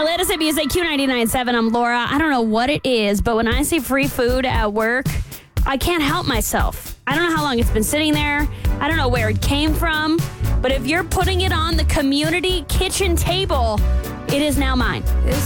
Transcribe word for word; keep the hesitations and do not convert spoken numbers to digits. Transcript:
Let us at music, Q ninety-nine point seven. I'm Laura. I don't know what it is, but when I see free food at work, I can't help myself. I don't know how long it's been sitting there. I don't know where it came from. But if you're putting it on the community kitchen table, it is now mine. This